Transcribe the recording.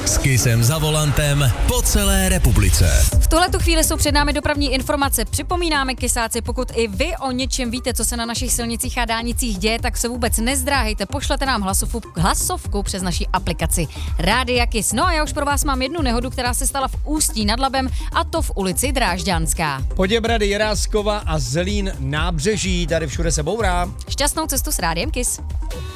S Kissem za volantem po celé republice. V tuhletu chvíli jsou před námi dopravní informace. Připomínáme, kysáci, pokud i vy o něčem víte, co se na našich silnicích a dálnicích děje, tak se vůbec nezdráhejte. Pošlete nám hlasovku přes naši aplikaci Rádia Kiss. No a já už pro vás mám jednu nehodu, která se stala v Ústí nad Labem, a to v ulici Drážďanská. Poděbrady, Jiráskova a Zelín Nábřeží, tady všude se bourá. Šťastnou cestu s Rádiem Kiss.